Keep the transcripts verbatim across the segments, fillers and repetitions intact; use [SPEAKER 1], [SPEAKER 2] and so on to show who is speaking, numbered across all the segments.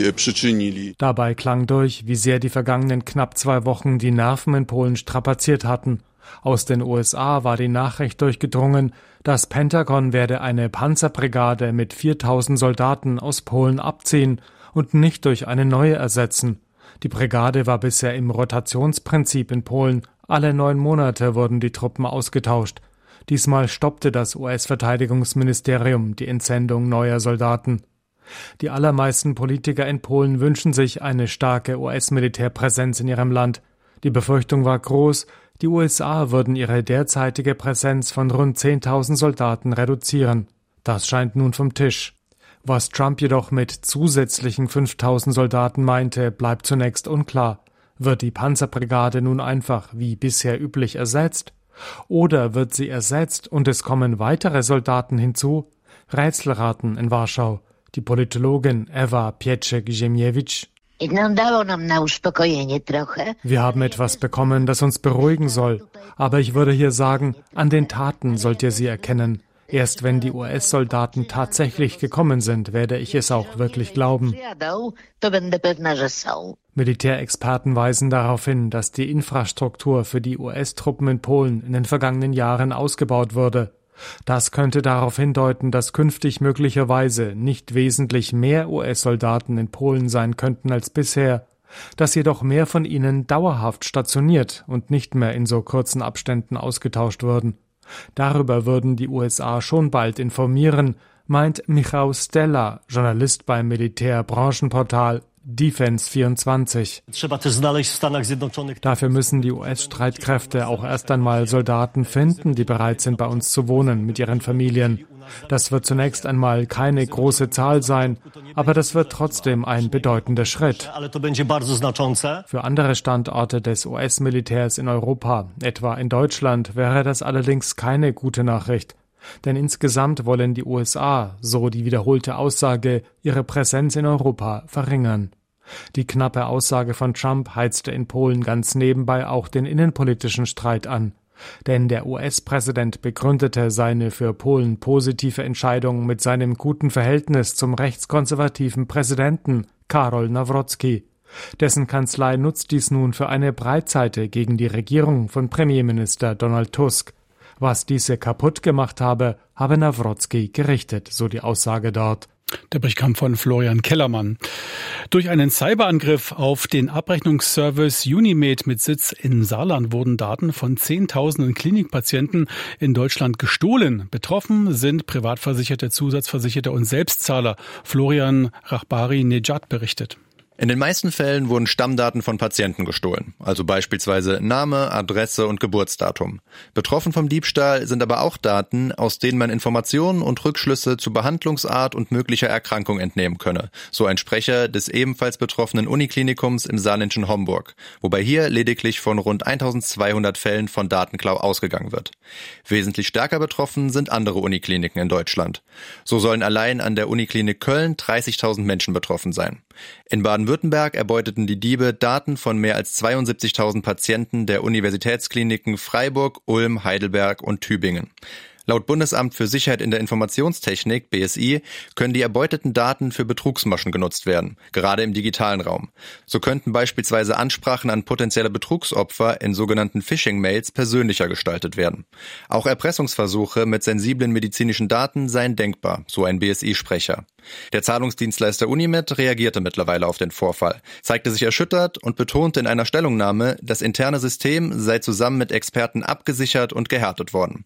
[SPEAKER 1] Dabei klang durch, wie sehr die vergangenen knapp zwei Wochen die Nerven in Polen strapaziert hatten. Aus den U S A war die Nachricht durchgedrungen, das Pentagon werde eine Panzerbrigade mit viertausend Soldaten aus Polen abziehen und nicht durch eine neue ersetzen. Die Brigade war bisher im Rotationsprinzip in Polen. Alle neun Monate wurden die Truppen ausgetauscht. Diesmal stoppte das U S-Verteidigungsministerium die Entsendung neuer Soldaten. Die allermeisten Politiker in Polen wünschen sich eine starke U S-Militärpräsenz in ihrem Land. Die Befürchtung war groß, die U S A würden ihre derzeitige Präsenz von rund zehntausend Soldaten reduzieren. Das scheint nun vom Tisch. Was Trump jedoch mit zusätzlichen fünftausend Soldaten meinte, bleibt zunächst unklar. Wird die Panzerbrigade nun einfach wie bisher üblich ersetzt? Oder wird sie ersetzt und es kommen weitere Soldaten hinzu? Rätselraten in Warschau. Die Politologin Ewa Pieczek-Ziemiewicz. Wir haben etwas bekommen, das uns beruhigen soll. Aber ich würde hier sagen, an den Taten sollt ihr sie erkennen. Erst wenn die U S-Soldaten tatsächlich gekommen sind, werde ich es auch wirklich glauben. Militärexperten weisen darauf hin, dass die Infrastruktur für die U S-Truppen in Polen in den vergangenen Jahren ausgebaut wurde. Das könnte darauf hindeuten, dass künftig möglicherweise nicht wesentlich mehr U S-Soldaten in Polen sein könnten als bisher, dass jedoch mehr von ihnen dauerhaft stationiert und nicht mehr in so kurzen Abständen ausgetauscht würden. Darüber würden die U S A schon bald informieren, meint Michał Stella, Journalist beim Militärbranchenportal Defense vierundzwanzig. Dafür müssen die U S-Streitkräfte auch erst einmal Soldaten finden, die bereit sind, bei uns zu wohnen, mit ihren Familien. Das wird zunächst einmal keine große Zahl sein, aber das wird trotzdem ein bedeutender Schritt. Für andere Standorte des U S-Militärs in Europa, etwa in Deutschland, wäre das allerdings keine gute Nachricht. Denn insgesamt wollen die U S A, so die wiederholte Aussage, ihre Präsenz in Europa verringern. Die knappe Aussage von Trump heizte in Polen ganz nebenbei auch den innenpolitischen Streit an. Denn der U S-Präsident begründete seine für Polen positive Entscheidung mit seinem guten Verhältnis zum rechtskonservativen Präsidenten Karol Nawrocki. Dessen Kanzlei nutzt dies nun für eine Breitseite gegen die Regierung von Premierminister Donald Tusk. Was diese kaputt gemacht habe, habe Nawrocki gerichtet, so die Aussage dort.
[SPEAKER 2] Der Bericht kam von Florian Kellermann. Durch einen Cyberangriff auf den Abrechnungsservice Unimed mit Sitz im Saarland wurden Daten von Zehntausenden Klinikpatienten in Deutschland gestohlen. Betroffen sind Privatversicherte, Zusatzversicherte und Selbstzahler. Florian Rachbari-Nejad berichtet.
[SPEAKER 3] In den meisten Fällen wurden Stammdaten von Patienten gestohlen, also beispielsweise Name, Adresse und Geburtsdatum. Betroffen vom Diebstahl sind aber auch Daten, aus denen man Informationen und Rückschlüsse zu Behandlungsart und möglicher Erkrankung entnehmen könne, so ein Sprecher des ebenfalls betroffenen Uniklinikums im saarländischen Homburg, wobei hier lediglich von rund eintausendzweihundert Fällen von Datenklau ausgegangen wird. Wesentlich stärker betroffen sind andere Unikliniken in Deutschland. So sollen allein an der Uniklinik Köln dreißigtausend Menschen betroffen sein. In Baden-Württemberg erbeuteten die Diebe Daten von mehr als zweiundsiebzigtausend Patienten der Universitätskliniken Freiburg, Ulm, Heidelberg und Tübingen. Laut Bundesamt für Sicherheit in der Informationstechnik, B S I, können die erbeuteten Daten für Betrugsmaschen genutzt werden, gerade im digitalen Raum. So könnten beispielsweise Ansprachen an potenzielle Betrugsopfer in sogenannten Phishing-Mails persönlicher gestaltet werden. Auch Erpressungsversuche mit sensiblen medizinischen Daten seien denkbar, so ein B S I-Sprecher. Der Zahlungsdienstleister Unimed reagierte mittlerweile auf den Vorfall, zeigte sich erschüttert und betonte in einer Stellungnahme, das interne System sei zusammen mit Experten abgesichert und gehärtet worden.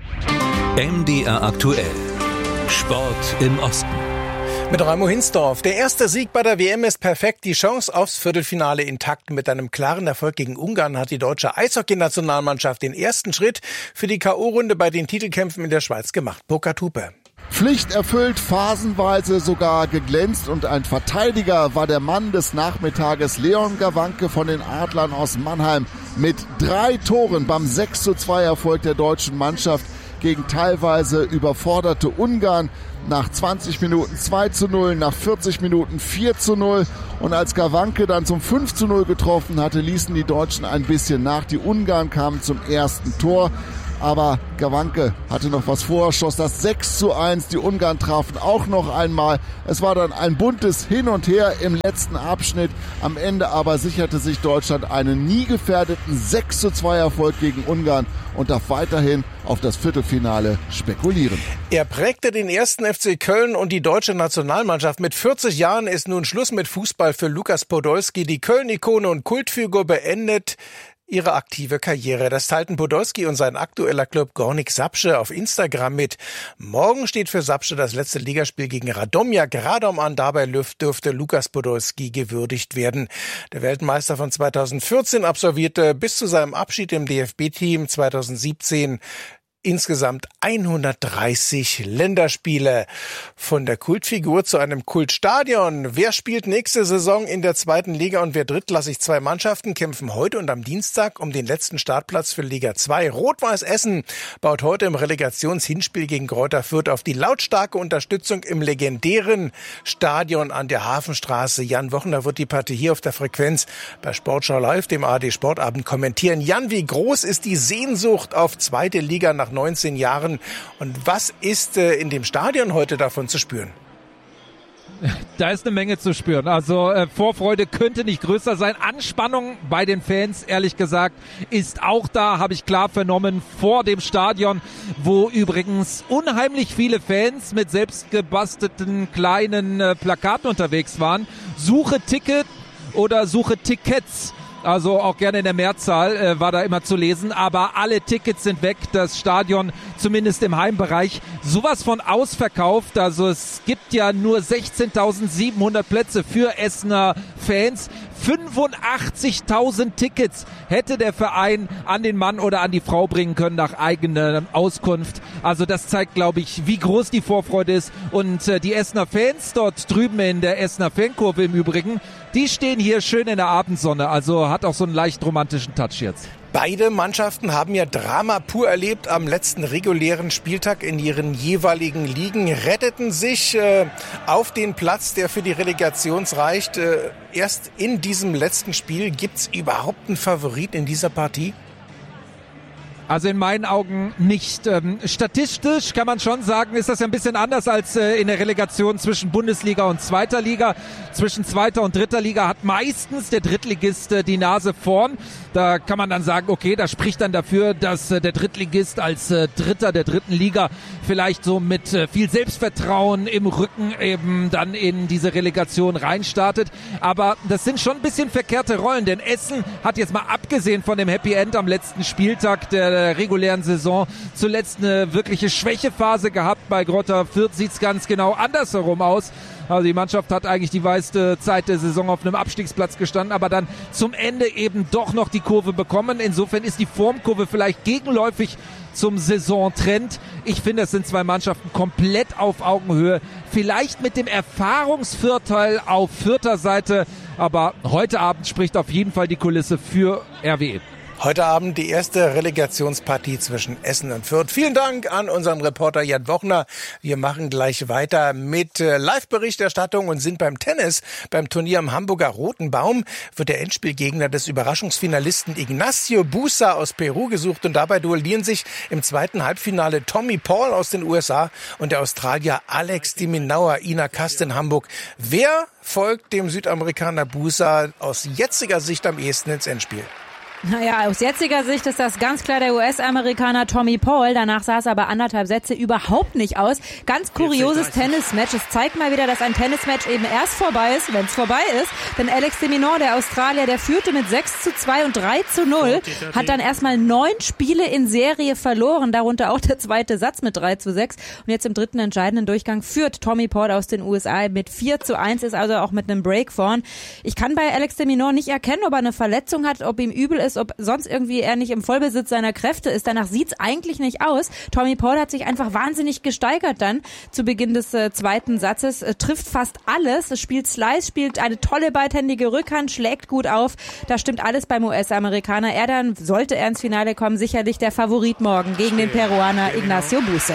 [SPEAKER 4] M D R aktuell. Sport im Osten.
[SPEAKER 5] Mit Raimo Hinsdorf. Der erste Sieg bei der W M ist perfekt. Die Chance aufs Viertelfinale intakt. Mit einem klaren Erfolg gegen Ungarn hat die deutsche Eishockey-Nationalmannschaft den ersten Schritt für die K O-Runde bei den Titelkämpfen in der Schweiz gemacht. Burkhard Hupe.
[SPEAKER 6] Pflicht erfüllt, phasenweise sogar geglänzt und ein Verteidiger war der Mann des Nachmittages, Leon Gawanke von den Adlern aus Mannheim, mit drei Toren beim sechs zu zwei Erfolg der deutschen Mannschaft gegen teilweise überforderte Ungarn. Nach zwanzig Minuten zwei zu null, nach vierzig Minuten vier zu null. Und als Gawanke dann zum fünf zu null getroffen hatte, ließen die Deutschen ein bisschen nach. Die Ungarn kamen zum ersten Tor. aber Gawanke hatte noch was vor, schoss das sechs zu eins. Die Ungarn trafen auch noch einmal. Es war dann ein buntes Hin und Her im letzten Abschnitt. Am Ende aber sicherte sich Deutschland einen nie gefährdeten sechs zu zwei Erfolg gegen Ungarn und darf weiterhin auf das Viertelfinale spekulieren.
[SPEAKER 5] Er prägte den ersten F C Köln und die deutsche Nationalmannschaft. Mit vierzig Jahren ist nun Schluss mit Fußball für Lukas Podolski. Die Köln-Ikone und Kultfigur beendet ihre aktive Karriere. Das teilten Podolski und sein aktueller Club Górnik Zabrze auf Instagram mit. Morgen steht für Zabrze das letzte Ligaspiel gegen Radomjak Radom an. Dabei dürfte Lukas Podolski gewürdigt werden. Der Weltmeister von zweitausendvierzehn absolvierte bis zu seinem Abschied im D F B-Team zweitausendsiebzehn insgesamt hundertdreißig Länderspiele. Von der Kultfigur zu einem Kultstadion. Wer spielt nächste Saison in der zweiten Liga und wer drittklassig? Zwei Mannschaften kämpfen heute und am Dienstag um den letzten Startplatz für Liga zwei. Rot-Weiß Essen baut heute im Relegationshinspiel gegen Greuther Fürth auf die lautstarke Unterstützung im legendären Stadion an der Hafenstraße. Jan Wochner wird die Partie hier auf der Frequenz bei Sportschau Live, dem A R D Sportabend, kommentieren. Jan, wie groß ist die Sehnsucht auf zweite Liga nach neunzehn Jahren und was ist äh, in dem Stadion heute davon zu spüren?
[SPEAKER 7] Da ist eine Menge zu spüren. Also äh, Vorfreude könnte nicht größer sein. Anspannung bei den Fans, ehrlich gesagt, ist auch da, habe ich klar vernommen, vor dem Stadion, wo übrigens unheimlich viele Fans mit selbstgebastelten kleinen äh, Plakaten unterwegs waren. Suche Ticket oder suche Tickets. Also auch gerne in der Mehrzahl äh, war da immer zu lesen, aber alle Tickets sind weg, das Stadion zumindest im Heimbereich sowas von ausverkauft, also es gibt ja nur sechzehntausendsiebenhundert Plätze für Essener Fans, fünfundachtzigtausend Tickets hätte der Verein an den Mann oder an die Frau bringen können nach eigener Auskunft, also das zeigt, glaube ich, wie groß die Vorfreude ist und äh, die Essener Fans dort drüben in der Essener Fankurve im Übrigen, die stehen hier schön in der Abendsonne, also hat auch so einen leicht romantischen Touch jetzt.
[SPEAKER 5] Beide Mannschaften haben ja Drama pur erlebt am letzten regulären Spieltag in ihren jeweiligen Ligen, retteten sich äh, auf den Platz, der für die Relegation reicht. Äh, erst in diesem letzten Spiel gibt's überhaupt einen Favorit in dieser Partie?
[SPEAKER 7] Also in meinen Augen nicht. Ähm, statistisch kann man schon sagen, ist das ja ein bisschen anders als äh, in der Relegation zwischen Bundesliga und zweiter Liga. Zwischen zweiter und dritter Liga hat meistens der Drittligist äh, die Nase vorn. Da kann man dann sagen, okay, das spricht dann dafür, dass äh, der Drittligist als äh, Dritter der dritten Liga vielleicht so mit äh, viel Selbstvertrauen im Rücken eben dann in diese Relegation reinstartet. Aber das sind schon ein bisschen verkehrte Rollen, denn Essen hat jetzt mal abgesehen von dem Happy End am letzten Spieltag der der regulären Saison zuletzt eine wirkliche Schwächephase gehabt. Bei Greuther Fürth sieht es ganz genau andersherum aus. Also die Mannschaft hat eigentlich die meiste Zeit der Saison auf einem Abstiegsplatz gestanden, aber dann zum Ende eben doch noch die Kurve bekommen. Insofern ist die Formkurve vielleicht gegenläufig zum Saisontrend. Ich finde, es sind zwei Mannschaften komplett auf Augenhöhe. Vielleicht mit dem Erfahrungsvorteil auf Fürther Seite, aber heute Abend spricht auf jeden Fall die Kulisse für R W E.
[SPEAKER 5] Heute Abend die erste Relegationspartie zwischen Essen und Fürth. Vielen Dank an unseren Reporter Jan Wochner. Wir machen gleich weiter mit Live-Berichterstattung und sind beim Tennis. Beim Turnier am Hamburger Roten Baum wird der Endspielgegner des Überraschungsfinalisten Ignacio Busa aus Peru gesucht. Und dabei duellieren sich im zweiten Halbfinale Tommy Paul aus den U S A und der Australier Alex de Minaur, Ina Kast in Hamburg. Wer folgt dem Südamerikaner Busa aus jetziger Sicht am ehesten ins Endspiel?
[SPEAKER 8] Naja, aus jetziger Sicht ist das ganz klar der U S-Amerikaner Tommy Paul. Danach sah es aber anderthalb Sätze überhaupt nicht aus. Ganz kurioses Tennismatch. Es zeigt mal wieder, dass ein Tennismatch eben erst vorbei ist, wenn es vorbei ist. Denn Alex de Minaur, der Australier, der führte mit sechs zu zwei und drei zu null, hat dann erstmal neun Spiele in Serie verloren, darunter auch der zweite Satz mit drei zu sechs. Und jetzt im dritten entscheidenden Durchgang führt Tommy Paul aus den U S A mit vier zu eins, ist also auch mit einem Break vorn. Ich kann bei Alex de Minaur nicht erkennen, ob er eine Verletzung hat, ob ihm übel ist, ob sonst irgendwie er nicht im Vollbesitz seiner Kräfte ist. Danach sieht's eigentlich nicht aus. Tommy Paul hat sich einfach wahnsinnig gesteigert dann zu Beginn des äh, zweiten Satzes, äh, trifft fast alles, spielt Slice, spielt eine tolle beidhändige Rückhand, schlägt gut auf. Da stimmt alles beim U S-Amerikaner. Er dann, sollte er ins Finale kommen, sicherlich der Favorit morgen gegen den Peruaner Ignacio Busa.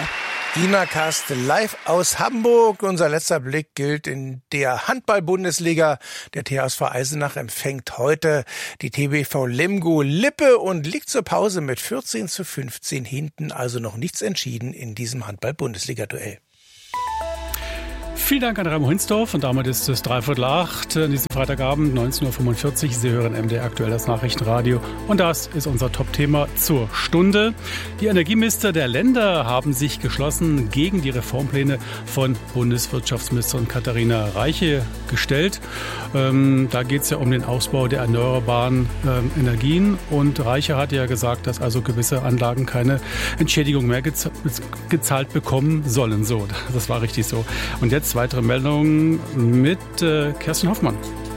[SPEAKER 5] Ina Kast live aus Hamburg. Unser letzter Blick gilt in der Handball-Bundesliga. Der T H S V Eisenach empfängt heute die T B V Lemgo Lippe und liegt zur Pause mit vierzehn zu fünfzehn hinten. Also noch nichts entschieden in diesem Handball-Bundesliga-Duell.
[SPEAKER 2] Vielen Dank an Raimo Hinsdorf und damit ist es dreiviertel acht an diesem Freitagabend, neunzehn Uhr fünfundvierzig. Sie hören M D R aktuell das Nachrichtenradio und das ist unser Top-Thema zur Stunde. Die Energieminister der Länder haben sich geschlossen gegen die Reformpläne von Bundeswirtschaftsministerin Katharina Reiche gestellt. Ähm, da geht es ja um den Ausbau der erneuerbaren ähm, Energien und Reiche hat ja gesagt, dass also gewisse Anlagen keine Entschädigung mehr gez- gezahlt bekommen sollen. So, das war richtig so. Und jetzt weitere Meldungen mit äh, Kerstin Hoffmann.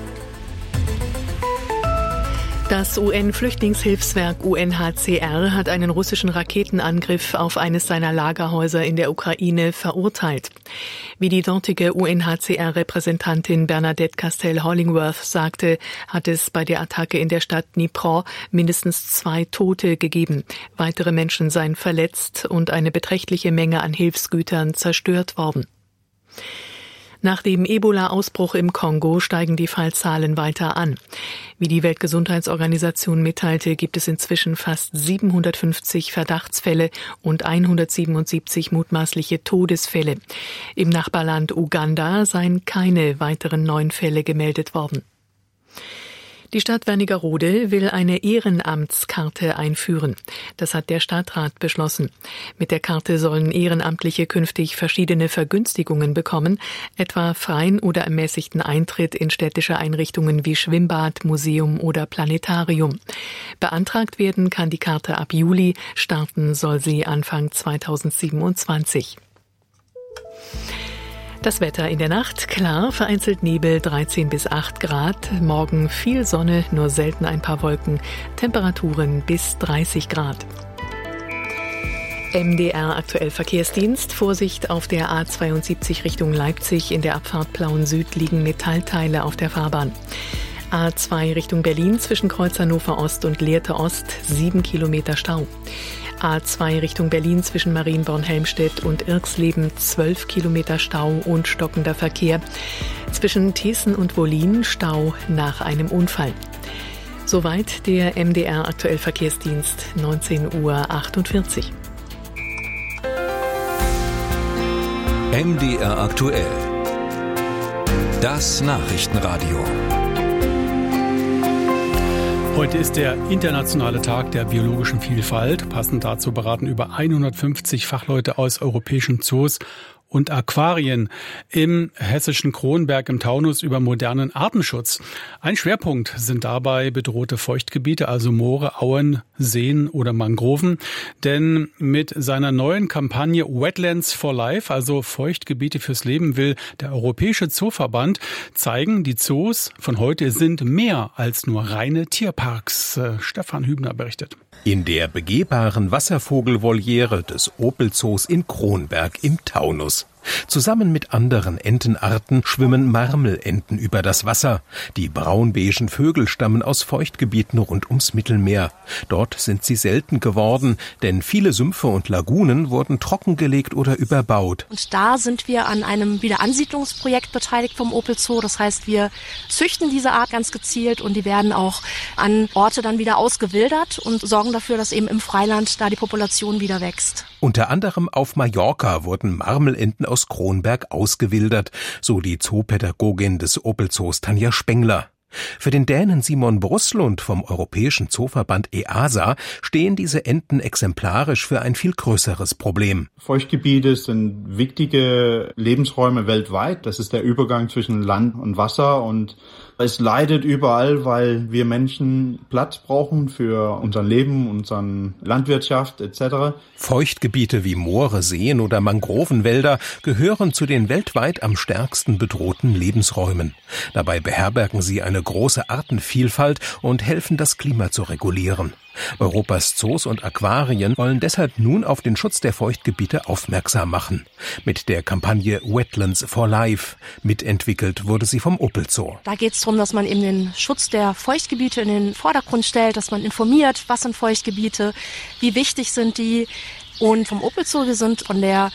[SPEAKER 9] Das U N-Flüchtlingshilfswerk U N H C R hat einen russischen Raketenangriff auf eines seiner Lagerhäuser in der Ukraine verurteilt. Wie die dortige U N H C R-Repräsentantin Bernadette Castell-Hollingworth sagte, hat es bei der Attacke in der Stadt Dnipro mindestens zwei Tote gegeben. Weitere Menschen seien verletzt und eine beträchtliche Menge an Hilfsgütern zerstört worden. Nach dem Ebola-Ausbruch im Kongo steigen die Fallzahlen weiter an. Wie die Weltgesundheitsorganisation mitteilte, gibt es inzwischen fast siebenhundertfünfzig Verdachtsfälle und hundertsiebenundsiebzig mutmaßliche Todesfälle. Im Nachbarland Uganda seien keine weiteren neuen Fälle gemeldet worden. Die Stadt Wernigerode will eine Ehrenamtskarte einführen. Das hat der Stadtrat beschlossen. Mit der Karte sollen Ehrenamtliche künftig verschiedene Vergünstigungen bekommen, etwa freien oder ermäßigten Eintritt in städtische Einrichtungen wie Schwimmbad, Museum oder Planetarium. Beantragt werden kann die Karte ab Juli, starten soll sie Anfang zweitausendsiebenundzwanzig. Das Wetter in der Nacht, klar, vereinzelt Nebel, dreizehn bis acht Grad. Morgen viel Sonne, nur selten ein paar Wolken. Temperaturen bis dreißig Grad. M D R aktuell Verkehrsdienst. Vorsicht auf der A zweiundsiebzig Richtung Leipzig. In der Abfahrt Plauen Süd liegen Metallteile auf der Fahrbahn. A zwei Richtung Berlin zwischen Kreuz Hannover Ost und Lehrte Ost, sieben Kilometer Stau. A zwei Richtung Berlin zwischen Marienborn-Helmstedt und Irxleben, zwölf Kilometer Stau und stockender Verkehr. Zwischen Thiessen und Wollin Stau nach einem Unfall. Soweit der M D R aktuell Verkehrsdienst, neunzehn Uhr achtundvierzig.
[SPEAKER 4] M D R aktuell. Das Nachrichtenradio.
[SPEAKER 2] Heute ist der internationale Tag der biologischen Vielfalt. Passend dazu beraten über hundertfünfzig Fachleute aus europäischen Zoos und Aquarien im hessischen Kronberg im Taunus über modernen Artenschutz. Ein Schwerpunkt sind dabei bedrohte Feuchtgebiete, also Moore, Auen, Seen oder Mangroven. Denn mit seiner neuen Kampagne Wetlands for Life, also Feuchtgebiete fürs Leben, will der Europäische Zooverband zeigen, die Zoos von heute sind mehr als nur reine Tierparks. Stefan Hübner berichtet.
[SPEAKER 10] In der begehbaren Wasservogelvoliere des Opel-Zoos in Kronberg im Taunus. Zusammen mit anderen Entenarten schwimmen Marmelenten über das Wasser. Die braunbeigen Vögel stammen aus Feuchtgebieten rund ums Mittelmeer. Dort sind sie selten geworden, denn viele Sümpfe und Lagunen wurden trockengelegt oder überbaut.
[SPEAKER 11] Und da sind wir an einem Wiederansiedlungsprojekt beteiligt vom Opel Zoo. Das heißt, wir züchten diese Art ganz gezielt und die werden auch an Orte dann wieder ausgewildert und sorgen dafür, dass eben im Freiland da die Population wieder wächst.
[SPEAKER 10] Unter anderem auf Mallorca wurden Marmelenten aus Kronberg ausgewildert, so die Zoopädagogin des Opel Zoos Tanja Spengler. Für den Dänen Simon Brusslund vom Europäischen Zooverband E A S A stehen diese Enten exemplarisch für ein viel größeres Problem.
[SPEAKER 12] Feuchtgebiete sind wichtige Lebensräume weltweit. Das ist der Übergang zwischen Land und Wasser und es leidet überall, weil wir Menschen Platz brauchen für unser Leben, unsere Landwirtschaft et cetera.
[SPEAKER 10] Feuchtgebiete wie Moore, Seen oder Mangrovenwälder gehören zu den weltweit am stärksten bedrohten Lebensräumen. Dabei beherbergen sie eine große Artenvielfalt und helfen, das Klima zu regulieren. Europas Zoos und Aquarien wollen deshalb nun auf den Schutz der Feuchtgebiete aufmerksam machen. Mit der Kampagne Wetlands for Life. Mitentwickelt wurde sie vom Opel Zoo.
[SPEAKER 11] Da geht es darum, dass man eben den Schutz der Feuchtgebiete in den Vordergrund stellt, dass man informiert, was sind Feuchtgebiete, wie wichtig sind die. Und vom Opel Zoo, wir sind von der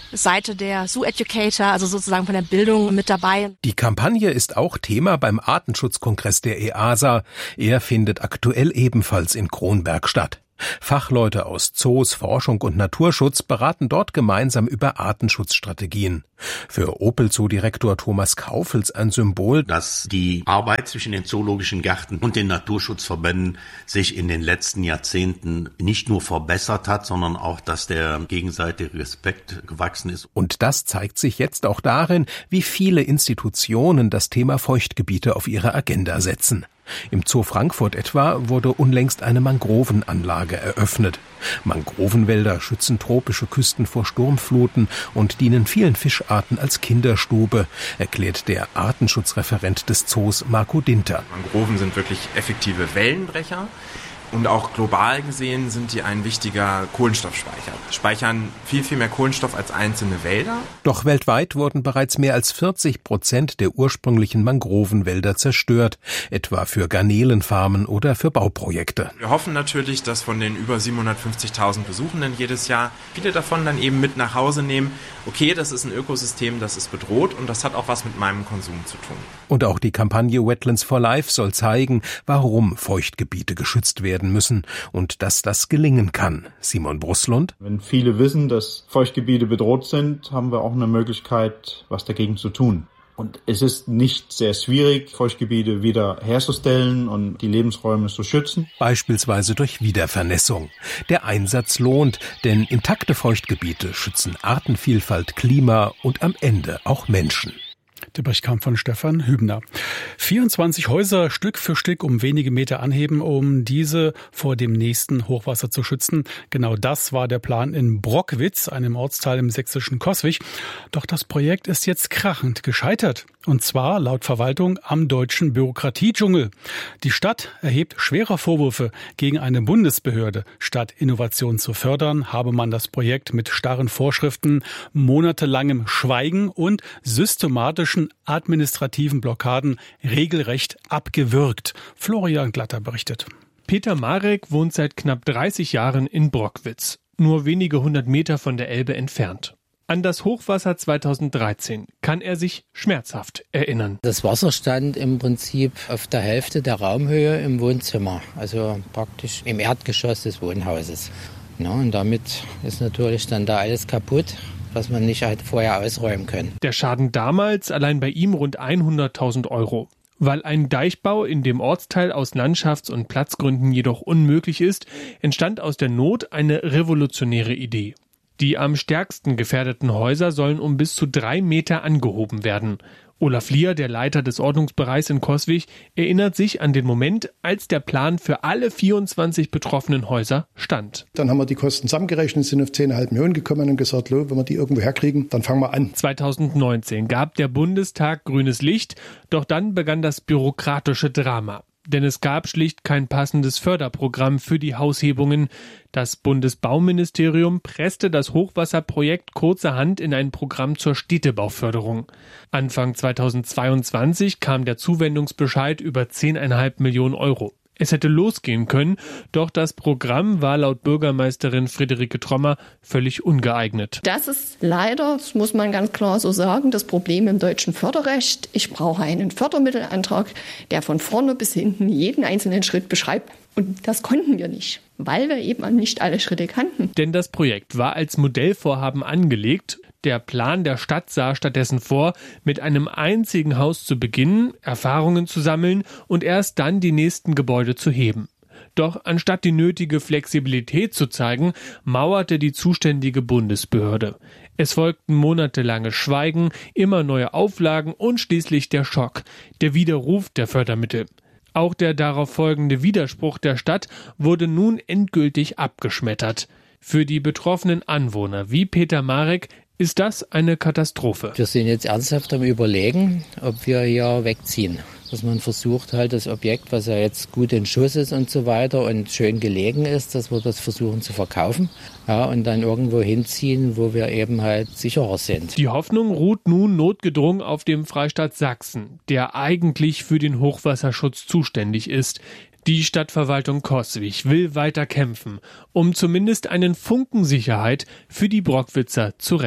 [SPEAKER 11] Seite der Zoo Educator, also sozusagen von der Bildung mit dabei.
[SPEAKER 10] Die Kampagne ist auch Thema beim Artenschutzkongress der E A S A. Er findet aktuell ebenfalls in Kronberg statt. Fachleute aus Zoos, Forschung und Naturschutz beraten dort gemeinsam über Artenschutzstrategien. Für Opel-Zoo-Direktor Thomas Kaufels ein Symbol,
[SPEAKER 13] dass die Arbeit zwischen den zoologischen Gärten und den Naturschutzverbänden sich in den letzten Jahrzehnten nicht nur verbessert hat, sondern auch, dass der gegenseitige Respekt gewachsen ist.
[SPEAKER 10] Und das zeigt sich jetzt auch darin, wie viele Institutionen das Thema Feuchtgebiete auf ihre Agenda setzen. Im Zoo Frankfurt etwa wurde unlängst eine Mangrovenanlage eröffnet. Mangrovenwälder schützen tropische Küsten vor Sturmfluten und dienen vielen Fischarten als Kinderstube, erklärt der Artenschutzreferent des Zoos Marco Dinter.
[SPEAKER 14] Mangroven sind wirklich effektive Wellenbrecher. Und auch global gesehen sind die ein wichtiger Kohlenstoffspeicher. Speichern viel, viel mehr Kohlenstoff als einzelne Wälder.
[SPEAKER 10] Doch weltweit wurden bereits mehr als vierzig Prozent der ursprünglichen Mangrovenwälder zerstört, etwa für Garnelenfarmen oder für Bauprojekte.
[SPEAKER 14] Wir hoffen natürlich, dass von den über siebenhundertfünfzigtausend Besuchenden jedes Jahr viele davon dann eben mit nach Hause nehmen, okay, das ist ein Ökosystem, das ist bedroht und das hat auch was mit meinem Konsum zu tun.
[SPEAKER 10] Und auch die Kampagne Wetlands for Life soll zeigen, warum Feuchtgebiete geschützt werden müssen und dass das gelingen kann. Simon Brusslund.
[SPEAKER 12] Wenn viele wissen, dass Feuchtgebiete bedroht sind, haben wir auch eine Möglichkeit, was dagegen zu tun. Und es ist nicht sehr schwierig, Feuchtgebiete wieder herzustellen und die Lebensräume zu schützen.
[SPEAKER 10] Beispielsweise durch Wiedervernässung. Der Einsatz lohnt, denn intakte Feuchtgebiete schützen Artenvielfalt, Klima und am Ende auch Menschen.
[SPEAKER 2] Der Bericht kam von Stefan Hübner. vierundzwanzig Häuser Stück für Stück um wenige Meter anheben, um diese vor dem nächsten Hochwasser zu schützen. Genau das war der Plan in Brockwitz, einem Ortsteil im sächsischen Coswig. Doch das Projekt ist jetzt krachend gescheitert. Und zwar laut Verwaltung am deutschen Bürokratiedschungel. Die Stadt erhebt schwere Vorwürfe gegen eine Bundesbehörde. Statt Innovation zu fördern, habe man das Projekt mit starren Vorschriften, monatelangem Schweigen und systematischen administrativen Blockaden regelrecht abgewürgt. Florian Glatter berichtet.
[SPEAKER 1] Peter Marek wohnt seit knapp dreißig Jahren in Brockwitz, nur wenige hundert Meter von der Elbe entfernt. An das Hochwasser zweitausenddreizehn kann er sich schmerzhaft erinnern.
[SPEAKER 15] Das Wasser stand im Prinzip auf der Hälfte der Raumhöhe im Wohnzimmer, also praktisch im Erdgeschoss des Wohnhauses. Ja, und damit ist natürlich dann da alles kaputt, was man nicht halt vorher ausräumen können.
[SPEAKER 1] Der Schaden damals allein bei ihm rund hunderttausend Euro. Weil ein Deichbau in dem Ortsteil aus Landschafts- und Platzgründen jedoch unmöglich ist, entstand aus der Not eine revolutionäre Idee. Die am stärksten gefährdeten Häuser sollen um bis zu drei Meter angehoben werden. Olaf Lier, der Leiter des Ordnungsbereichs in Coswig, erinnert sich an den Moment, als der Plan für alle vierundzwanzig betroffenen Häuser stand.
[SPEAKER 16] Dann haben wir die Kosten zusammengerechnet, sind auf zehn Komma fünf Millionen gekommen und gesagt, wenn wir die irgendwo herkriegen, dann fangen wir an.
[SPEAKER 1] zweitausendneunzehn gab der Bundestag grünes Licht, doch dann begann das bürokratische Drama. Denn es gab schlicht kein passendes Förderprogramm für die Haushebungen. Das Bundesbauministerium presste das Hochwasserprojekt kurzerhand in ein Programm zur Städtebauförderung. Anfang zweitausendzweiundzwanzig kam der Zuwendungsbescheid über zehn Komma fünf Millionen Euro. Es hätte losgehen können, doch das Programm war laut Bürgermeisterin Friederike Trommer völlig ungeeignet.
[SPEAKER 17] Das ist leider, das muss man ganz klar so sagen, das Problem im deutschen Förderrecht. Ich brauche einen Fördermittelantrag, der von vorne bis hinten jeden einzelnen Schritt beschreibt. Und das konnten wir nicht, weil wir eben nicht alle Schritte kannten.
[SPEAKER 1] Denn das Projekt war als Modellvorhaben angelegt. Der Plan der Stadt sah stattdessen vor, mit einem einzigen Haus zu beginnen, Erfahrungen zu sammeln und erst dann die nächsten Gebäude zu heben. Doch anstatt die nötige Flexibilität zu zeigen, mauerte die zuständige Bundesbehörde. Es folgten monatelange Schweigen, immer neue Auflagen und schließlich der Schock, der Widerruf der Fördermittel. Auch der darauf folgende Widerspruch der Stadt wurde nun endgültig abgeschmettert. Für die betroffenen Anwohner wie Peter Marek ist das eine Katastrophe.
[SPEAKER 15] Wir sind jetzt ernsthaft am Überlegen, ob wir hier wegziehen. Dass man versucht halt das Objekt, was ja jetzt gut in Schuss ist und so weiter und schön gelegen ist, dass wir das versuchen zu verkaufen, ja, und dann irgendwo hinziehen, wo wir eben halt sicherer sind.
[SPEAKER 1] Die Hoffnung ruht nun notgedrungen auf dem Freistaat Sachsen, der eigentlich für den Hochwasserschutz zuständig ist. Die Stadtverwaltung Coswig will weiter kämpfen, um zumindest einen Funken Sicherheit für die Brockwitzer zu retten.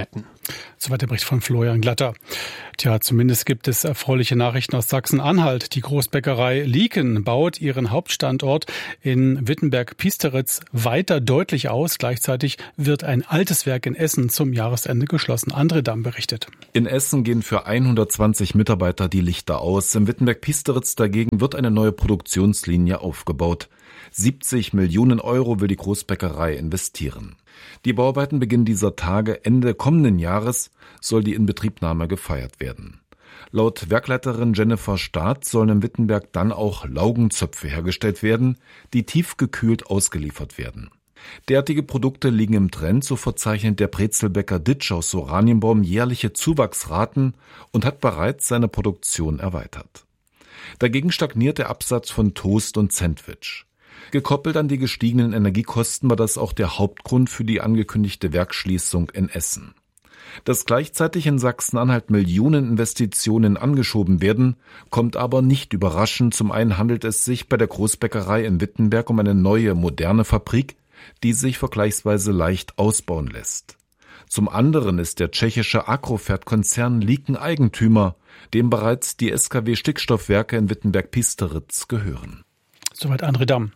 [SPEAKER 2] Soweit der Bericht von Florian Glatter. Tja, zumindest gibt es erfreuliche Nachrichten aus Sachsen-Anhalt. Die Großbäckerei Lieken baut ihren Hauptstandort in Wittenberg-Piesteritz weiter deutlich aus. Gleichzeitig wird ein altes Werk in Essen zum Jahresende geschlossen. André Damm berichtet.
[SPEAKER 18] In Essen gehen für hundertzwanzig Mitarbeiter die Lichter aus. Im Wittenberg-Piesteritz dagegen wird eine neue Produktionslinie aufgebaut. siebzig Millionen Euro will die Großbäckerei investieren. Die Bauarbeiten beginnen dieser Tage. Ende kommenden Jahres soll die Inbetriebnahme gefeiert werden. Laut Werkleiterin Jennifer Staat sollen in Wittenberg dann auch Laugenzöpfe hergestellt werden, die tiefgekühlt ausgeliefert werden. Derartige Produkte liegen im Trend, so verzeichnet der Brezelbäcker Ditsch aus Oranienbaum jährliche Zuwachsraten und hat bereits seine Produktion erweitert. Dagegen stagniert der Absatz von Toast und Sandwich. Gekoppelt an die gestiegenen Energiekosten war das auch der Hauptgrund für die angekündigte Werksschließung in Essen. Dass gleichzeitig in Sachsen-Anhalt Millionen Investitionen angeschoben werden, kommt aber nicht überraschend. Zum einen handelt es sich bei der Großbäckerei in Wittenberg um eine neue, moderne Fabrik, die sich vergleichsweise leicht ausbauen lässt. Zum anderen ist der tschechische Agrofert-Konzern Lieken Eigentümer, dem bereits die S K W-Stickstoffwerke in Wittenberg-Piesteritz gehören.
[SPEAKER 2] Soweit André Damm.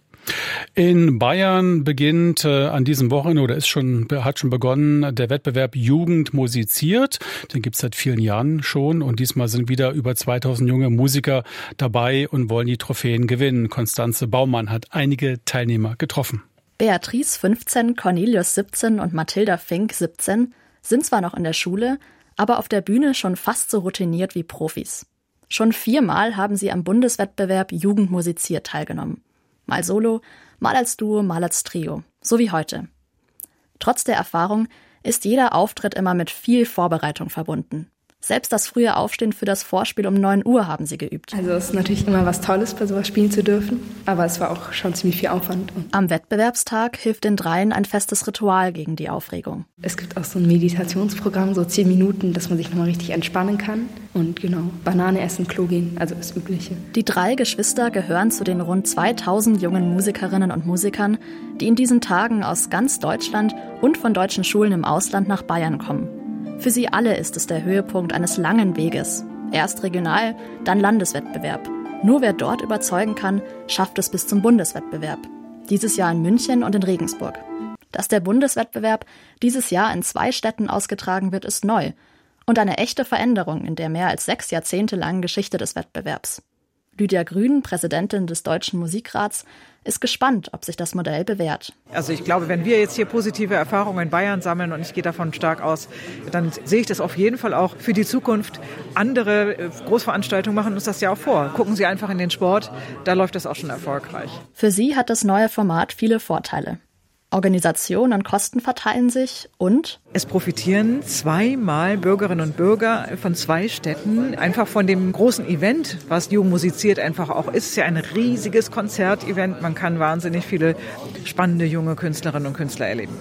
[SPEAKER 2] In Bayern beginnt äh, an diesem Wochenende oder ist schon, hat schon begonnen der Wettbewerb Jugend musiziert. Den gibt es seit vielen Jahren schon und diesmal sind wieder über zweitausend junge Musiker dabei und wollen die Trophäen gewinnen. Konstanze Baumann hat einige Teilnehmer getroffen.
[SPEAKER 19] Beatrice fünfzehn, Cornelius siebzehn und Mathilda Fink siebzehn sind zwar noch in der Schule, aber auf der Bühne schon fast so routiniert wie Profis. Schon viermal haben sie am Bundeswettbewerb Jugend musiziert teilgenommen. Mal solo, mal als Duo, mal als Trio. So wie heute. Trotz der Erfahrung ist jeder Auftritt immer mit viel Vorbereitung verbunden. Selbst das frühe Aufstehen für das Vorspiel um neun Uhr haben sie geübt.
[SPEAKER 20] Also es ist natürlich immer was Tolles, bei sowas spielen zu dürfen. Aber es war auch schon ziemlich viel Aufwand.
[SPEAKER 19] Am Wettbewerbstag hilft den dreien ein festes Ritual gegen die Aufregung.
[SPEAKER 20] Es gibt auch so ein Meditationsprogramm, so zehn Minuten, dass man sich nochmal richtig entspannen kann. Und genau, Banane essen, Klo gehen, also das Übliche.
[SPEAKER 19] Die drei Geschwister gehören zu den rund zweitausend jungen Musikerinnen und Musikern, die in diesen Tagen aus ganz Deutschland und von deutschen Schulen im Ausland nach Bayern kommen. Für sie alle ist es der Höhepunkt eines langen Weges. Erst regional, dann Landeswettbewerb. Nur wer dort überzeugen kann, schafft es bis zum Bundeswettbewerb. Dieses Jahr in München und in Regensburg. Dass der Bundeswettbewerb dieses Jahr in zwei Städten ausgetragen wird, ist neu. Und eine echte Veränderung in der mehr als sechs Jahrzehnte langen Geschichte des Wettbewerbs. Lydia Grün, Präsidentin des Deutschen Musikrats, ist gespannt, ob sich das Modell bewährt.
[SPEAKER 21] Also ich glaube, wenn wir jetzt hier positive Erfahrungen in Bayern sammeln, und ich gehe davon stark aus, dann sehe ich das auf jeden Fall auch für die Zukunft. Andere Großveranstaltungen machen uns das ja auch vor. Gucken Sie einfach in den Sport, da läuft das auch schon erfolgreich.
[SPEAKER 19] Für sie hat das neue Format viele Vorteile. Organisation und Kosten verteilen sich und
[SPEAKER 21] es profitieren zweimal Bürgerinnen und Bürger von zwei Städten, einfach von dem großen Event, was Jugend musiziert einfach auch ist. Es ist ja ein riesiges Konzertevent. Man kann wahnsinnig viele spannende junge Künstlerinnen und Künstler erleben.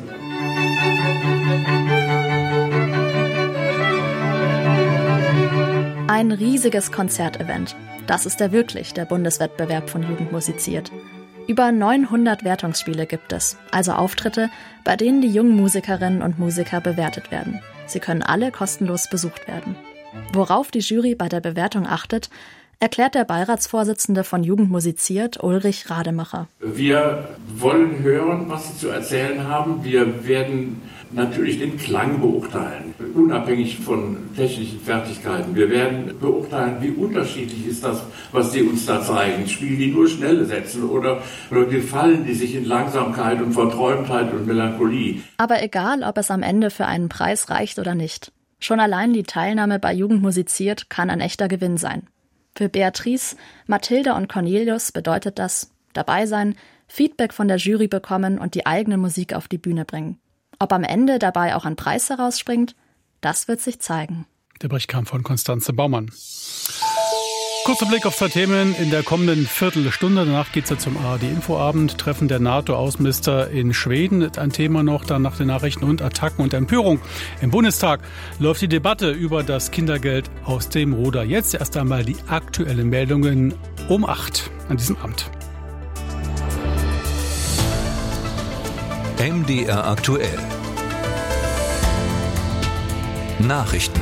[SPEAKER 19] Ein riesiges Konzertevent. Das ist er wirklich, der Bundeswettbewerb von Jugend musiziert. Über neunhundert Wertungsspiele gibt es, also Auftritte, bei denen die jungen Musikerinnen und Musiker bewertet werden. Sie können alle kostenlos besucht werden. Worauf die Jury bei der Bewertung achtet, erklärt der Beiratsvorsitzende von Jugend musiziert, Ulrich Rademacher.
[SPEAKER 22] Wir wollen hören, was Sie zu erzählen haben. Wir werden natürlich den Klang beurteilen, unabhängig von technischen Fertigkeiten. Wir werden beurteilen, wie unterschiedlich ist das, was Sie uns da zeigen. Spielen die nur schnelle Sätze oder, oder gefallen die sich in Langsamkeit und Verträumtheit und Melancholie?
[SPEAKER 19] Aber egal, ob es am Ende für einen Preis reicht oder nicht. Schon allein die Teilnahme bei Jugend musiziert kann ein echter Gewinn sein. Für Beatrice, Mathilda und Cornelius bedeutet das dabei sein, Feedback von der Jury bekommen und die eigene Musik auf die Bühne bringen. Ob am Ende dabei auch ein Preis herausspringt, das wird sich zeigen.
[SPEAKER 2] Der Bericht kam von Konstanze Baumann. Kurzer Blick auf zwei Themen in der kommenden Viertelstunde. Danach geht es ja zum A R D-Infoabend. Treffen der NATO-Außenminister in Schweden ist ein Thema noch. Dann nach den Nachrichten und Attacken und Empörung. Im Bundestag läuft die Debatte über das Kindergeld aus dem Ruder. Jetzt erst einmal die aktuellen Meldungen um acht an diesem Abend.
[SPEAKER 4] M D R aktuell. Nachrichten.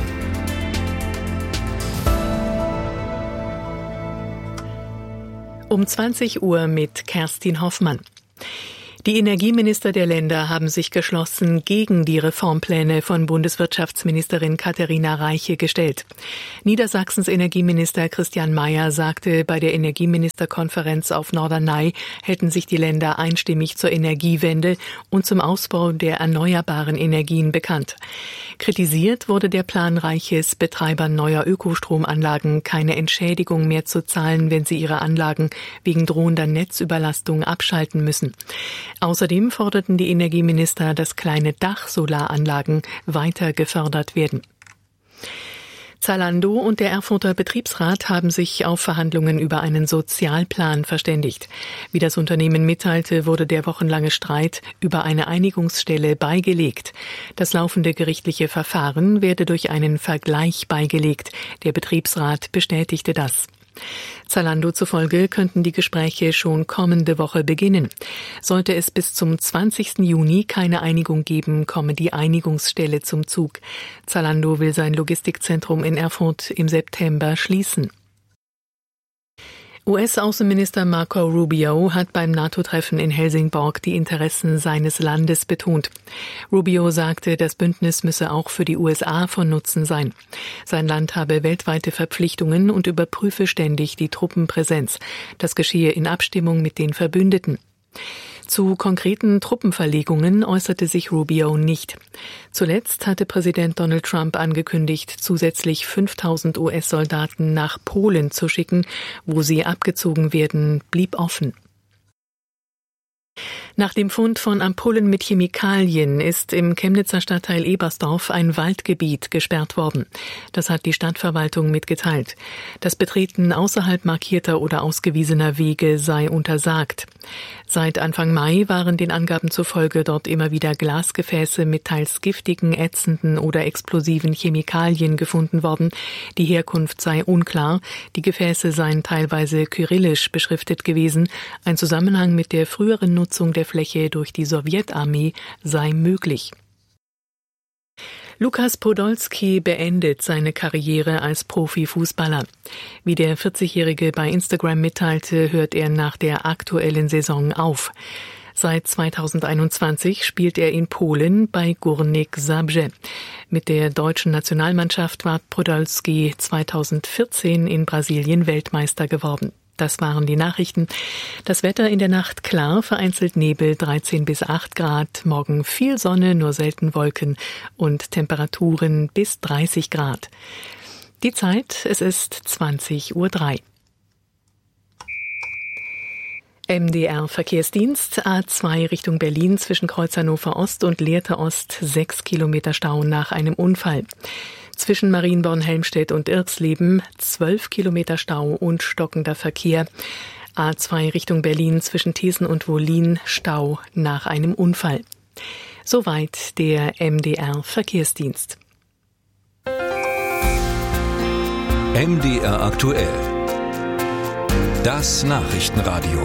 [SPEAKER 9] Um zwanzig Uhr mit Kerstin Hoffmann. Die Energieminister der Länder haben sich geschlossen gegen die Reformpläne von Bundeswirtschaftsministerin Katharina Reiche gestellt. Niedersachsens Energieminister Christian Mayer sagte, bei der Energieministerkonferenz auf Norderney hätten sich die Länder einstimmig zur Energiewende und zum Ausbau der erneuerbaren Energien bekannt. Kritisiert wurde der Plan Reiches, Betreibern neuer Ökostromanlagen keine Entschädigung mehr zu zahlen, wenn sie ihre Anlagen wegen drohender Netzüberlastung abschalten müssen. Außerdem forderten die Energieminister, dass kleine Dachsolaranlagen weiter gefördert werden. Zalando und der Erfurter Betriebsrat haben sich auf Verhandlungen über einen Sozialplan verständigt. Wie das Unternehmen mitteilte, wurde der wochenlange Streit über eine Einigungsstelle beigelegt. Das laufende gerichtliche Verfahren werde durch einen Vergleich beigelegt. Der Betriebsrat bestätigte das. Zalando zufolge könnten die Gespräche schon kommende Woche beginnen. Sollte es bis zum zwanzigsten Juni keine Einigung geben, komme die Einigungsstelle zum Zug. Zalando will sein Logistikzentrum in Erfurt im September schließen. U S-Außenminister Marco Rubio hat beim NATO-Treffen in Helsingborg die Interessen seines Landes betont. Rubio sagte, das Bündnis müsse auch für die U S A von Nutzen sein. Sein Land habe weltweite Verpflichtungen und überprüfe ständig die Truppenpräsenz. Das geschehe in Abstimmung mit den Verbündeten. Zu konkreten Truppenverlegungen äußerte sich Rubio nicht. Zuletzt hatte Präsident Donald Trump angekündigt, zusätzlich fünftausend U S-Soldaten nach Polen zu schicken. Wo sie abgezogen werden, blieb offen. Nach dem Fund von Ampullen mit Chemikalien ist im Chemnitzer Stadtteil Ebersdorf ein Waldgebiet gesperrt worden. Das hat die Stadtverwaltung mitgeteilt. Das Betreten außerhalb markierter oder ausgewiesener Wege sei untersagt. Seit Anfang Mai waren den Angaben zufolge dort immer wieder Glasgefäße mit teils giftigen, ätzenden oder explosiven Chemikalien gefunden worden. Die Herkunft sei unklar. Die Gefäße seien teilweise kyrillisch beschriftet gewesen. Ein Zusammenhang mit der früheren Nutzung der Fläche durch die Sowjetarmee sei möglich. Lukas Podolski beendet seine Karriere als Profifußballer. Wie der vierzigjährige bei Instagram mitteilte, hört er nach der aktuellen Saison auf. Seit zweitausendeinundzwanzig spielt er in Polen bei Górnik Zabrze. Mit der deutschen Nationalmannschaft war Podolski zweitausendvierzehn in Brasilien Weltmeister geworden. Das waren die Nachrichten. Das Wetter in der Nacht klar, vereinzelt Nebel, dreizehn bis acht Grad. Morgen viel Sonne, nur selten Wolken und Temperaturen bis dreißig Grad. Die Zeit, es ist zwanzig Uhr drei. M D R Verkehrsdienst, A zwei Richtung Berlin zwischen Kreuz Hannover Ost und Lehrte Ost, sechs Kilometer Stau nach einem Unfall. Zwischen Marienborn-Helmstedt und Irxleben zwölf Kilometer Stau und stockender Verkehr. A zwei Richtung Berlin zwischen Thesen und Wollin, Stau nach einem Unfall. Soweit der M D R Verkehrsdienst.
[SPEAKER 4] M D R aktuell. Das Nachrichtenradio.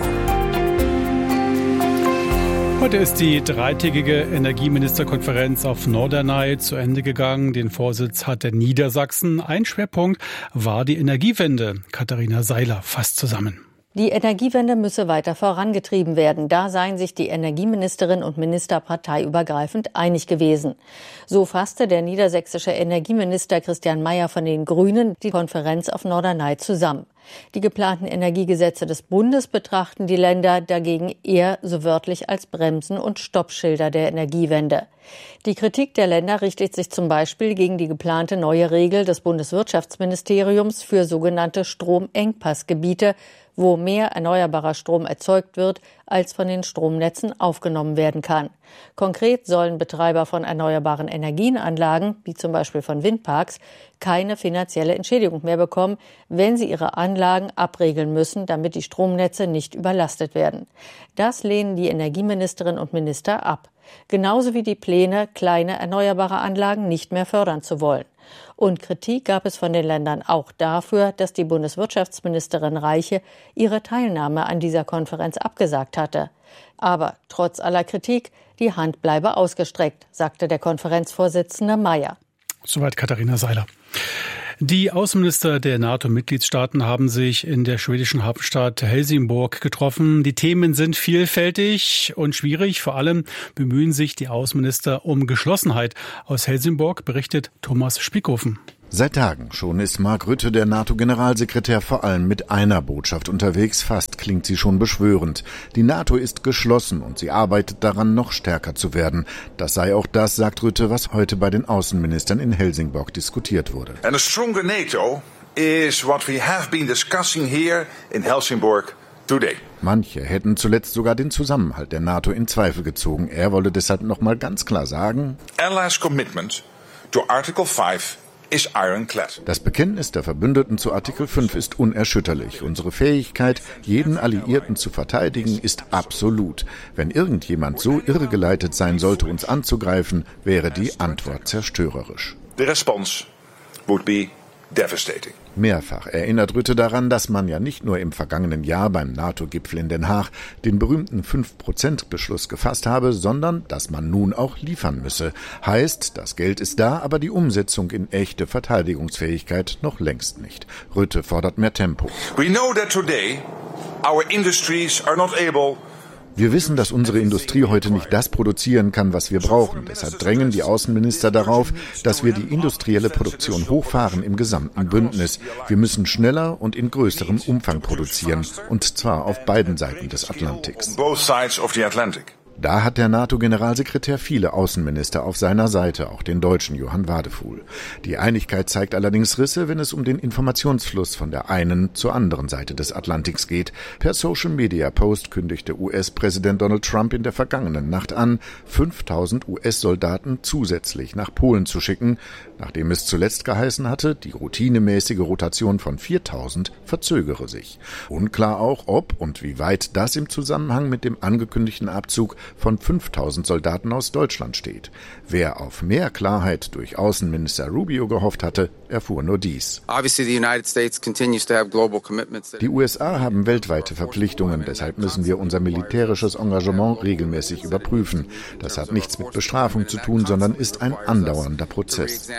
[SPEAKER 2] Heute ist die dreitägige Energieministerkonferenz auf Norderney zu Ende gegangen. Den Vorsitz hatte Niedersachsen. Ein Schwerpunkt war die Energiewende. Katharina Seiler fasst zusammen.
[SPEAKER 3] Die Energiewende müsse weiter vorangetrieben werden. Da seien sich die Energieministerin und Minister parteiübergreifend einig gewesen. So fasste der niedersächsische Energieminister Christian Mayer von den Grünen die Konferenz auf Norderney zusammen. Die geplanten Energiegesetze des Bundes betrachten die Länder dagegen eher so wörtlich als Bremsen und Stoppschilder der Energiewende. Die Kritik der Länder richtet sich zum Beispiel gegen die geplante neue Regel des Bundeswirtschaftsministeriums für sogenannte Stromengpassgebiete, wo mehr erneuerbarer Strom erzeugt wird, als von den Stromnetzen aufgenommen werden kann. Konkret sollen Betreiber von erneuerbaren Energienanlagen, wie zum Beispiel von Windparks, keine finanzielle Entschädigung mehr bekommen, wenn sie ihre Anlagen abregeln müssen, damit die Stromnetze nicht überlastet werden. Das lehnen die Energieministerin und Minister ab. Genauso wie die Pläne, kleine erneuerbare Anlagen nicht mehr fördern zu wollen. Und Kritik gab es von den Ländern auch dafür, dass die Bundeswirtschaftsministerin Reiche ihre Teilnahme an dieser Konferenz abgesagt hatte. Aber trotz aller Kritik, die Hand bleibe ausgestreckt, sagte der Konferenzvorsitzende Mayer.
[SPEAKER 2] Soweit Katharina Seiler. Die Außenminister der NATO-Mitgliedstaaten haben sich in der schwedischen Hafenstadt Helsingborg getroffen. Die Themen sind vielfältig und schwierig. Vor allem bemühen sich die Außenminister um Geschlossenheit. Aus Helsingborg berichtet Thomas Spiekhofen.
[SPEAKER 6] Seit Tagen schon ist Mark Rutte, der NATO-Generalsekretär, vor allem mit einer Botschaft unterwegs. Fast klingt sie schon beschwörend. Die NATO ist geschlossen und sie arbeitet daran, noch stärker zu werden. Das sei auch das, sagt Rutte, was heute bei den Außenministern in Helsingborg diskutiert wurde.
[SPEAKER 7] And a stronger NATO is what we have been discussing here in Helsingborg today.
[SPEAKER 6] Manche hätten zuletzt sogar den Zusammenhalt der NATO in Zweifel gezogen. Er wolle deshalb noch mal ganz klar sagen:
[SPEAKER 7] Allies' commitment to Article five is ironclad.
[SPEAKER 6] Das Bekenntnis der Verbündeten zu Artikel fünf ist unerschütterlich. Unsere Fähigkeit, jeden Alliierten zu verteidigen, ist absolut. Wenn irgendjemand so irregeleitet sein sollte, uns anzugreifen, wäre die Antwort zerstörerisch.
[SPEAKER 7] The response would be devastating.
[SPEAKER 6] Mehrfach erinnert Rutte daran, dass man ja nicht nur im vergangenen Jahr beim NATO-Gipfel in Den Haag den berühmten fünf Prozent Beschluss gefasst habe, sondern dass man nun auch liefern müsse. Heißt, das Geld ist da, aber die Umsetzung in echte Verteidigungsfähigkeit noch längst nicht. Rutte fordert mehr Tempo.
[SPEAKER 7] We know that today our industries are not able
[SPEAKER 6] Wir wissen, dass unsere Industrie heute nicht das produzieren kann, was wir brauchen. Deshalb drängen die Außenminister darauf, dass wir die industrielle Produktion hochfahren im gesamten Bündnis. Wir müssen schneller und in größerem Umfang produzieren, und zwar auf beiden Seiten des Atlantiks. Da hat der NATO-Generalsekretär viele Außenminister auf seiner Seite, auch den deutschen Johann Wadefuhl. Die Einigkeit zeigt allerdings Risse, wenn es um den Informationsfluss von der einen zur anderen Seite des Atlantiks geht. Per Social-Media-Post kündigte U S-Präsident Donald Trump in der vergangenen Nacht an, fünftausend U S-Soldaten zusätzlich nach Polen zu schicken, nachdem es zuletzt geheißen hatte, die routinemäßige Rotation von viertausend verzögere sich. Unklar auch, ob und wie weit das im Zusammenhang mit dem angekündigten Abzug von fünftausend Soldaten aus Deutschland steht. Wer auf mehr Klarheit durch Außenminister Rubio gehofft hatte, erfuhr nur dies. Die U S A haben weltweite Verpflichtungen, deshalb müssen wir unser militärisches Engagement regelmäßig überprüfen. Das hat nichts mit Bestrafung zu tun, sondern ist ein andauernder Prozess.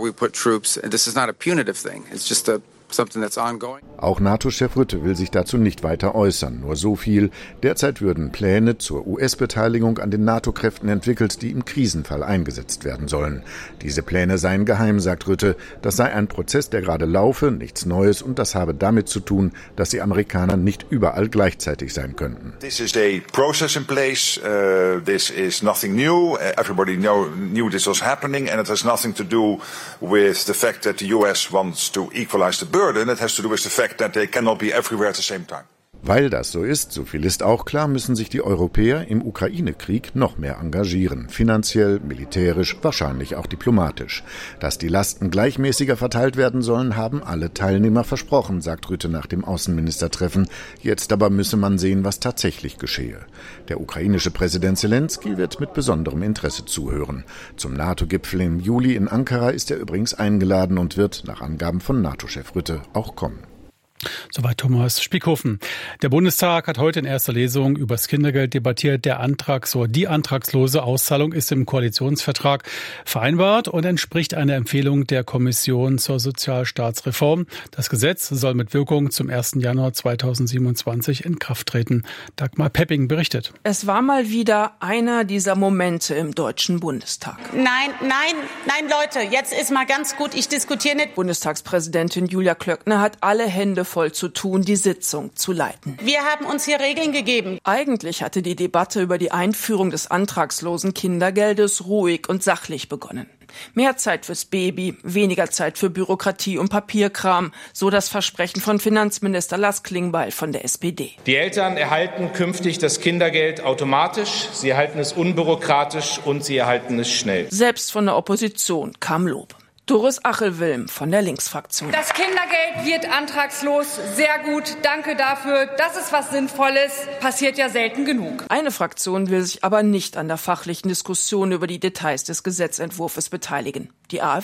[SPEAKER 6] Auch NATO-Chef Rutte will sich dazu nicht weiter äußern. Nur so viel: Derzeit würden Pläne zur U S-Beteiligung an den NATO-Kräften entwickelt, die im Krisenfall eingesetzt werden sollen. Diese Pläne seien geheim, sagt Rutte. Das sei ein Prozess, der gerade laufe, nichts Neues, und das habe damit zu tun, dass die Amerikaner nicht überall gleichzeitig sein könnten.
[SPEAKER 7] This is a process in place. Uh, this is nothing new. Uh, everybody know, knew this was happening, and it has nothing to do with the fact that the U S wants to equalize the burden. It has to do with the fact that they cannot be everywhere at the same time.
[SPEAKER 6] Weil das so ist, so viel ist auch klar, müssen sich die Europäer im Ukraine-Krieg noch mehr engagieren. Finanziell, militärisch, wahrscheinlich auch diplomatisch. Dass die Lasten gleichmäßiger verteilt werden sollen, haben alle Teilnehmer versprochen, sagt Rutte nach dem Außenministertreffen. Jetzt aber müsse man sehen, was tatsächlich geschehe. Der ukrainische Präsident Zelensky wird mit besonderem Interesse zuhören. Zum NATO-Gipfel im Juli in Ankara ist er übrigens eingeladen und wird, nach Angaben von NATO-Chef Rutte, auch kommen.
[SPEAKER 2] Soweit Thomas Spiekhofen. Der Bundestag hat heute in erster Lesung über das Kindergeld debattiert. Der Antrags- oder die antragslose Auszahlung ist im Koalitionsvertrag vereinbart und entspricht einer Empfehlung der Kommission zur Sozialstaatsreform. Das Gesetz soll mit Wirkung zum ersten Januar zweitausendsiebenundzwanzig in Kraft treten. Dagmar Pepping berichtet.
[SPEAKER 23] Es war mal wieder einer dieser Momente im Deutschen Bundestag.
[SPEAKER 24] Nein, nein, nein, Leute, jetzt ist mal ganz gut, ich diskutiere nicht.
[SPEAKER 23] Bundestagspräsidentin Julia Klöckner hat alle Hände voll zu tun, die Sitzung zu leiten.
[SPEAKER 24] Wir haben uns hier Regeln gegeben.
[SPEAKER 23] Eigentlich hatte die Debatte über die Einführung des antragslosen Kindergeldes ruhig und sachlich begonnen. Mehr Zeit fürs Baby, weniger Zeit für Bürokratie und Papierkram, so das Versprechen von Finanzminister Lars Klingbeil von der S P D.
[SPEAKER 25] Die Eltern erhalten künftig das Kindergeld automatisch, sie erhalten es unbürokratisch und sie erhalten es schnell.
[SPEAKER 23] Selbst von der Opposition kam Lob. Doris Achelwilm von der Linksfraktion.
[SPEAKER 26] Das Kindergeld wird antragslos. Sehr gut. Danke dafür. Das ist was Sinnvolles. Passiert ja selten genug.
[SPEAKER 23] Eine Fraktion will sich aber nicht an der fachlichen Diskussion über die Details des Gesetzentwurfs beteiligen. Die AfD.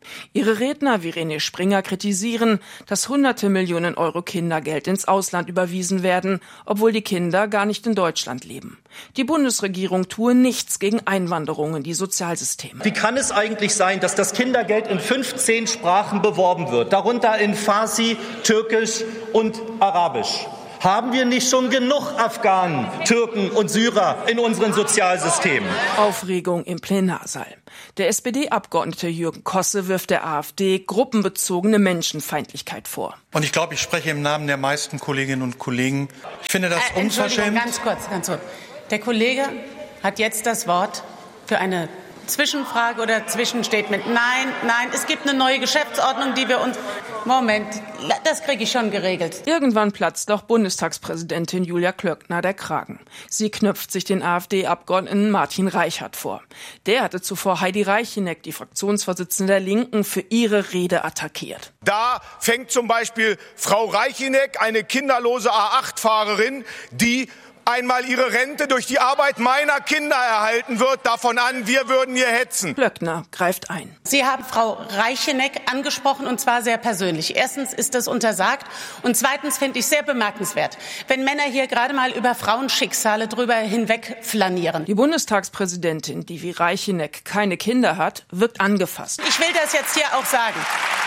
[SPEAKER 23] Ihre Redner wie René Springer kritisieren, dass hunderte Millionen Euro Kindergeld ins Ausland überwiesen werden, obwohl die Kinder gar nicht in Deutschland leben. Die Bundesregierung tue nichts gegen Einwanderung in die Sozialsysteme.
[SPEAKER 5] Wie kann es eigentlich sein, dass das Kindergeld in fünfzehn Sprachen beworben wird, darunter in Farsi, Türkisch und Arabisch? Haben wir nicht schon genug Afghanen, Türken und Syrer in unseren Sozialsystemen?
[SPEAKER 23] Aufregung im Plenarsaal. Der S P D-Abgeordnete Jürgen Kosse wirft der AfD gruppenbezogene Menschenfeindlichkeit vor.
[SPEAKER 8] Und ich glaube, ich spreche im Namen der meisten Kolleginnen und Kollegen. Ich finde das äh, unverschämt.
[SPEAKER 24] Ganz kurz, ganz kurz. Der Kollege hat jetzt das Wort für eine Zwischenfrage oder Zwischenstatement. Nein, nein, es gibt eine neue Geschäftsordnung, die wir uns... Moment, das kriege ich schon geregelt.
[SPEAKER 23] Irgendwann platzt auch Bundestagspräsidentin Julia Klöckner der Kragen. Sie knöpft sich den AfD-Abgeordneten Martin Reichert vor. Der hatte zuvor Heidi Reicheneck, die Fraktionsvorsitzende der Linken, für ihre Rede attackiert.
[SPEAKER 11] Da fängt zum Beispiel Frau Reicheneck, eine kinderlose A acht Fahrerin, die einmal ihre Rente durch die Arbeit meiner Kinder erhalten wird, davon an, wir würden hier hetzen.
[SPEAKER 23] Klöckner greift ein.
[SPEAKER 24] Sie haben Frau Reicheneck angesprochen, und zwar sehr persönlich. Erstens ist das untersagt und zweitens finde ich sehr bemerkenswert, wenn Männer hier gerade mal über Frauenschicksale drüber hinweg flanieren.
[SPEAKER 23] Die Bundestagspräsidentin, die wie Reicheneck keine Kinder hat, wirkt angefasst.
[SPEAKER 24] Ich will das jetzt hier auch sagen.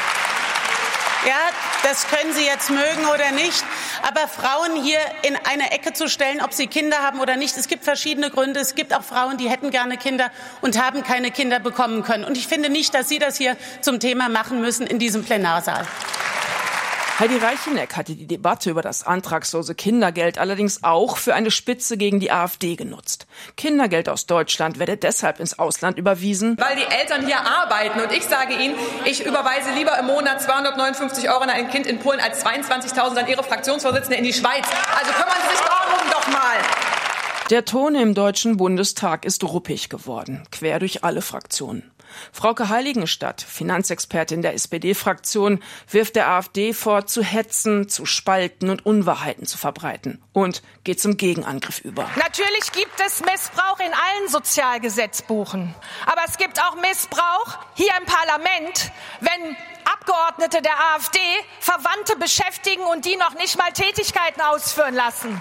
[SPEAKER 24] Ja, das können Sie jetzt mögen oder nicht. Aber Frauen hier in eine Ecke zu stellen, ob sie Kinder haben oder nicht, es gibt verschiedene Gründe. Es gibt auch Frauen, die hätten gerne Kinder und haben keine Kinder bekommen können. Und ich finde nicht, dass Sie das hier zum Thema machen müssen in diesem Plenarsaal.
[SPEAKER 23] Heidi Reicheneck hatte die Debatte über das antragslose Kindergeld allerdings auch für eine Spitze gegen die AfD genutzt. Kindergeld aus Deutschland werde deshalb ins Ausland überwiesen,
[SPEAKER 12] weil die Eltern hier arbeiten. Und ich sage Ihnen, ich überweise lieber im Monat zweihundertneunundfünfzig Euro an ein Kind in Polen als zweiundzwanzigtausend an Ihre Fraktionsvorsitzende in die Schweiz. Also kümmern Sie sich darum doch mal.
[SPEAKER 23] Der Ton im Deutschen Bundestag ist ruppig geworden, quer durch alle Fraktionen. Frauke Heiligenstadt, Finanzexpertin der S P D-Fraktion, wirft der AfD vor, zu hetzen, zu spalten und Unwahrheiten zu verbreiten und geht zum Gegenangriff über.
[SPEAKER 13] Natürlich gibt es Missbrauch in allen Sozialgesetzbuchen. Aber es gibt auch Missbrauch hier im Parlament, wenn Abgeordnete der AfD Verwandte beschäftigen und die noch nicht mal Tätigkeiten ausführen lassen.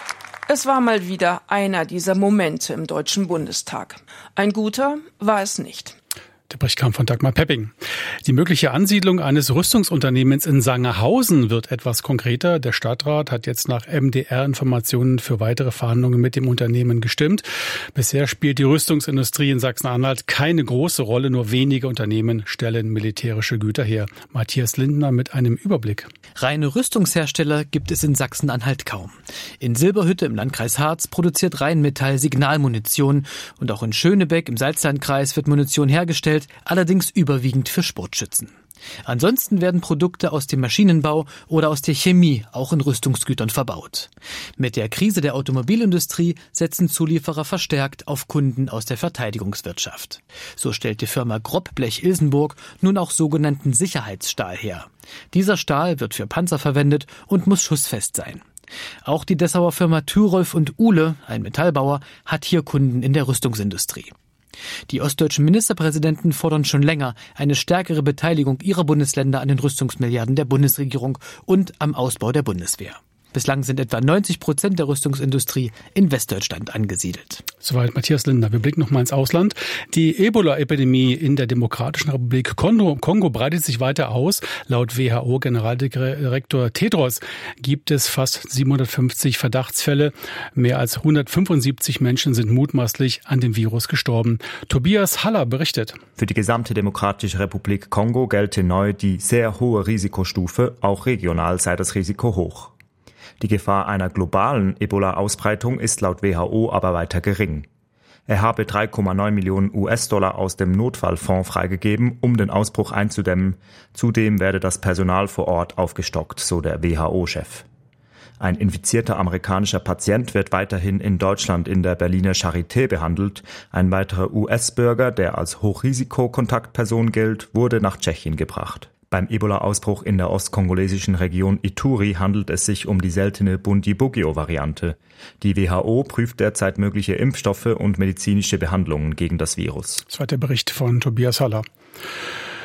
[SPEAKER 23] Es war mal wieder einer dieser Momente im Deutschen Bundestag. Ein guter war es nicht.
[SPEAKER 2] Der Bericht kam von Dagmar Pepping. Die mögliche Ansiedlung eines Rüstungsunternehmens in Sangerhausen wird etwas konkreter. Der Stadtrat hat jetzt nach M D R-Informationen für weitere Verhandlungen mit dem Unternehmen gestimmt. Bisher spielt die Rüstungsindustrie in Sachsen-Anhalt keine große Rolle. Nur wenige Unternehmen stellen militärische Güter her. Matthias Lindner mit einem Überblick.
[SPEAKER 14] Reine Rüstungshersteller gibt es in Sachsen-Anhalt kaum. In Silberhütte im Landkreis Harz produziert Rheinmetall Signalmunition. Und auch in Schönebeck im Salzlandkreis wird Munition hergestellt, allerdings überwiegend für Sportschützen. Ansonsten werden Produkte aus dem Maschinenbau oder aus der Chemie auch in Rüstungsgütern verbaut. Mit der Krise der Automobilindustrie setzen Zulieferer verstärkt auf Kunden aus der Verteidigungswirtschaft. So stellt die Firma Grob-Blech Ilsenburg nun auch sogenannten Sicherheitsstahl her. Dieser Stahl wird für Panzer verwendet und muss schussfest sein. Auch die Dessauer Firma Thürolf und Uhle, ein Metallbauer, hat hier Kunden in der Rüstungsindustrie. Die ostdeutschen Ministerpräsidenten fordern schon länger eine stärkere Beteiligung ihrer Bundesländer an den Rüstungsmilliarden der Bundesregierung und am Ausbau der Bundeswehr. Bislang sind etwa neunzig Prozent der Rüstungsindustrie in Westdeutschland angesiedelt.
[SPEAKER 2] Soweit Matthias Lindner. Wir blicken noch mal ins Ausland. Die Ebola-Epidemie in der Demokratischen Republik Kongo, Kongo breitet sich weiter aus. Laut W H O-Generaldirektor Tedros gibt es fast siebenhundertfünfzig Verdachtsfälle. Mehr als hundertfünfundsiebzig Menschen sind mutmaßlich an dem Virus gestorben. Tobias Haller berichtet.
[SPEAKER 27] Für die gesamte Demokratische Republik Kongo gelte neu die sehr hohe Risikostufe. Auch regional sei das Risiko hoch. Die Gefahr einer globalen Ebola-Ausbreitung ist laut W H O aber weiter gering. Er habe drei Komma neun Millionen U S-Dollar aus dem Notfallfonds freigegeben, um den Ausbruch einzudämmen. Zudem werde das Personal vor Ort aufgestockt, so der W H O-Chef. Ein infizierter amerikanischer Patient wird weiterhin in Deutschland in der Berliner Charité behandelt. Ein weiterer U S-Bürger, der als Hochrisikokontaktperson gilt, wurde nach Tschechien gebracht. Beim Ebola-Ausbruch in der ostkongolesischen Region Ituri handelt es sich um die seltene Bundibugyo-Variante. Die W H O prüft derzeit mögliche Impfstoffe und medizinische Behandlungen gegen das Virus.
[SPEAKER 2] Das war der Bericht von Tobias Haller.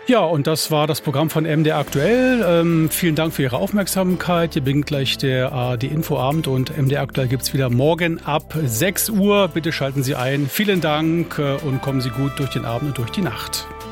[SPEAKER 2] Ja, und das war das Programm von M D R Aktuell. Ähm, vielen Dank für Ihre Aufmerksamkeit. Hier beginnt gleich der A R D-Infoabend und M D R Aktuell gibt's wieder morgen ab sechs Uhr. Bitte schalten Sie ein. Vielen Dank und kommen Sie gut durch den Abend und durch die Nacht.